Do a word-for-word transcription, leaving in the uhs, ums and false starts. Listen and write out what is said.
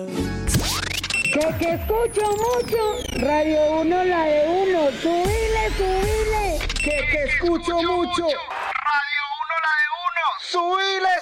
Que, que escucho mucho, Radio Uno, la de uno, subile, subile. Que, que escucho mucho, Radio Uno, la de uno, subile.